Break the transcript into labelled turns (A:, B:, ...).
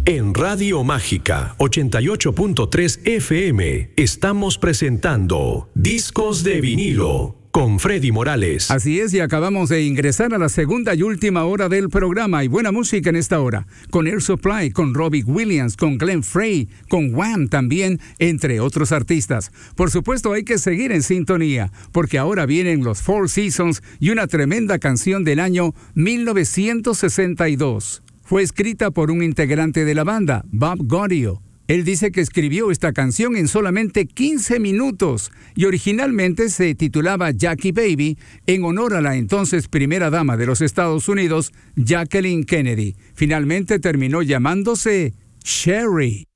A: En Radio Mágica 88.3 FM estamos presentando Discos de Vinilo con Freddy Morales.
B: Así es, y acabamos de ingresar a la segunda y última hora del programa. Y buena música en esta hora, con Air Supply, con Robbie Williams, con Glenn Frey, con Wham también, entre otros artistas. Por supuesto, hay que seguir en sintonía, porque ahora vienen los Four Seasons y una tremenda canción del año 1962. Fue escrita por un integrante de la banda, Bob Gaudio. Él dice que escribió esta canción en solamente 15 minutos y originalmente se titulaba Jackie Baby en honor a la entonces primera dama de los Estados Unidos, Jacqueline Kennedy. Finalmente terminó llamándose Sherry.